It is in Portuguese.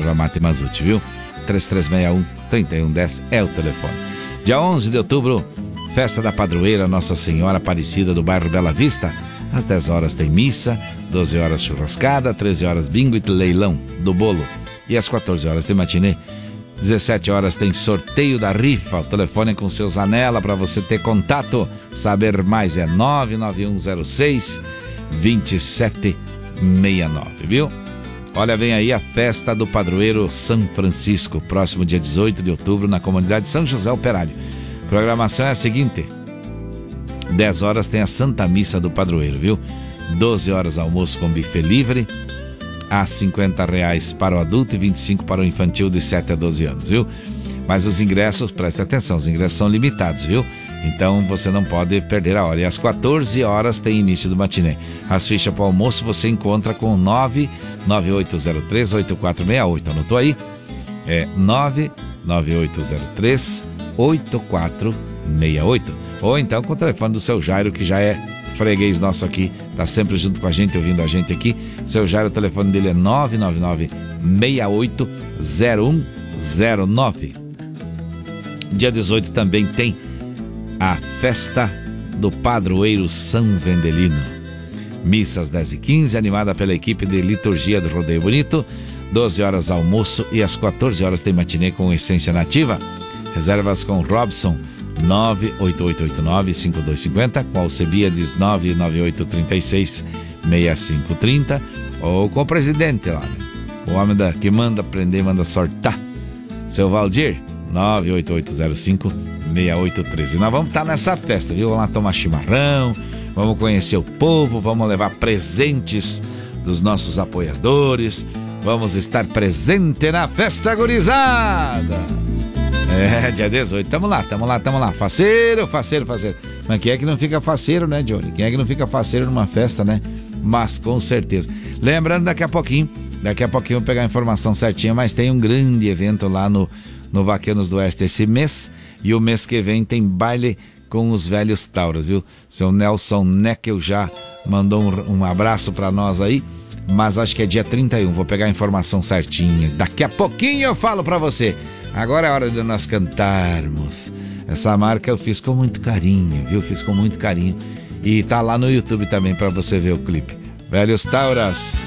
erva mate Mazute, viu? 3361-3110 é o telefone. Dia 11 de outubro, festa da padroeira Nossa Senhora Aparecida do bairro Bela Vista. Às 10 horas tem missa, 12 horas churrascada, 13 horas bingo e leilão do bolo. E às 14 horas tem matinê. 17 horas tem sorteio da rifa. O telefone é com seu Zanella para você ter contato. Saber mais é 99106-2769, viu? Olha, vem aí a festa do padroeiro São Francisco, próximo dia 18 de outubro, na comunidade São José Operário. A programação é a seguinte: 10 horas tem a Santa Missa do padroeiro, viu? 12 horas almoço com buffet livre, a R$50 para o adulto e 25 para o infantil de 7 a 12 anos, viu? Mas os ingressos, preste atenção, os ingressos são limitados, viu? Então você não pode perder a hora. E às 14 horas tem início do matinê. As fichas para o almoço você encontra com 99803-8468. Anotou aí? É 99803-8468. Ou então com o telefone do seu Jairo, que já é freguês nosso aqui, tá sempre junto com a gente, ouvindo a gente aqui. Seu Jairo, o telefone dele é 999-680109. Dia 18 também tem a festa do padroeiro São Vendelino. Missas 10h15, animada pela equipe de liturgia do Rodeio Bonito. 12 horas almoço e às 14 horas tem matinê com essência nativa. Reservas com Robson 98889-5250, com Alcebiades 99836-6530, ou com o presidente lá, né? O homem que manda prender, manda sortar, seu Valdir 98805-6813. Nós vamos estar nessa festa, viu? Vamos lá tomar chimarrão, vamos conhecer o povo, vamos levar presentes dos nossos apoiadores, vamos estar presente na festa gurizada. É, dia 18, tamo lá. Faceiro. Mas quem é que não fica faceiro, né, Johnny? Quem é que não fica faceiro numa festa, né? Mas com certeza. Lembrando, daqui a pouquinho eu vou pegar a informação certinha, mas tem um grande evento lá no Vaqueiros do Oeste esse mês, e o mês que vem tem baile com os velhos tauras, viu? Seu Nelson Neckel já mandou um abraço pra nós aí, mas acho que é dia 31, vou pegar a informação certinha. Daqui a pouquinho eu falo pra você. Agora é hora de nós cantarmos. Essa marca eu fiz com muito carinho, viu? Fiz com muito carinho. E tá lá no YouTube também pra você ver o clipe. Velhos Tauras.